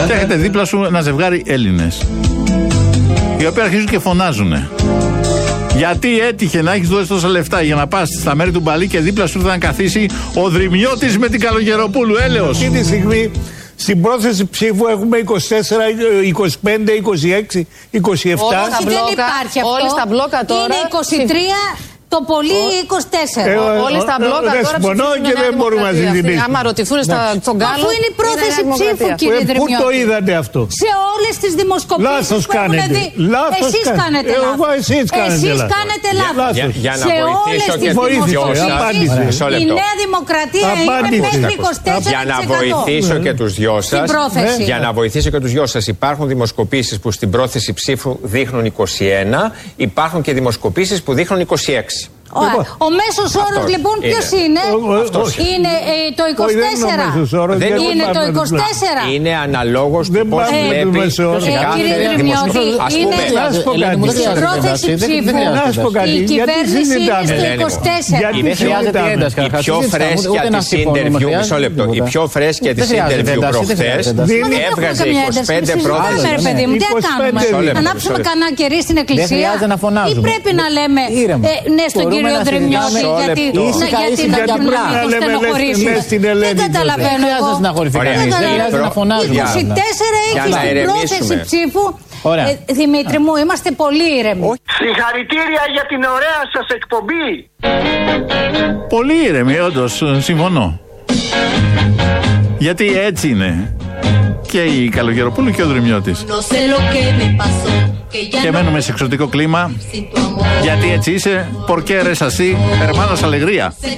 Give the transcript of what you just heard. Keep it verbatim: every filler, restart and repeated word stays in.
Και έχετε δίπλα σου ένα ζευγάρι Έλληνες, οι οποίοι αρχίζουν και φωνάζουν. Γιατί έτυχε να έχεις δώσει τόσα λεφτά για να πας στα μέρη του Μπαλί και δίπλα σου ήρθε να καθίσει ο Δρυμιώτης με την Καλογεροπούλου. Έλεος. Αυτή τη στιγμή στην πρόθεση ψήφου έχουμε είκοσι τέσσερα, είκοσι πέντε, είκοσι έξι, είκοσι επτά. Όχι, δεν υπάρχει αυτό. Όλοι στα μπλόκα τώρα. Είναι είκοσι τρία. Το πολύ είκοσι τέσσερα. Ε, Όλοι στα μπλόκα δεν τώρα συμφωνώ και δεν μπορούμε να συζητήσουμε. Άμα ρωτηθούν στον Γκάλο. Αφού είναι η πρόθεση ψήφου, κύριε Πού Δρυμιώτη. το είδατε αυτό? Σε όλες τις δημοσκοπήσεις. Λάθος που έχουν κάνετε. δει. Λάθος Εσείς κάνετε. κάνετε Εγώ, λάθος. εσείς κάνετε Εσείς λάθος. κάνετε λάθος. Για- για να σε βοηθήσω όλες και τις τους δυο δημοσκοπήσεις σας. η Νέα Δημοκρατία Απάντησε. είναι μέχρι είκοσι τέσσερα τοις εκατό. Για να βοηθήσω και τους δυο σας. πρόθεση. Για να βοηθήσω και τους δυο σας. Υπάρχουν δημοσκοπήσεις που στην πρόθεση ψήφου δείχνουν είκοσι ένα, υπάρχουν και δημοσκοπήσεις που δείχνουν είκοσι έξι. Ωραία. Ο μέσος όρος λοιπόν ποιος είναι? Είναι ε, το είκοσι τέσσερα. Είναι το είκοσι τέσσερα. Είναι αναλόγως του πώς βλέπει Κύριε Δρυμιώτη, είναι η πρόθεση ψήφου. Η κυβέρνηση είναι στο είκοσι τέσσερα. Δεν χρειάζεται ένταση. Η πιο φρέσκια της interview, μισό λεπτό, η πιο φρέσκια της interview προχθές έβγαζε είκοσι πέντε πρόταση. Ρε παιδί μου, τι να κάνουμε? Ανάψουμε κανένα κερί στην εκκλησία ή πρέπει να λέμε ναι στον κύριο Δρυμιώτη γιατί να τον στενοχωρήσουμε? Δεν καταλαβαίνω εγώ. είκοσι τέσσερα έχει στην πρόθεση ψήφου. Δημήτρη μου, είμαστε πολύ ήρεμοι. Συγχαρητήρια για την ωραία σας εκπομπή. Πολύ ήρεμοι, όντως, συμφωνώ. Γιατί έτσι είναι και η Καλογεροπούλου και ο Δρυμιώτης. Και μένουμε σε εξωτικό κλίμα. Γιατί έτσι είσαι, porque eres así, hermanos alegría.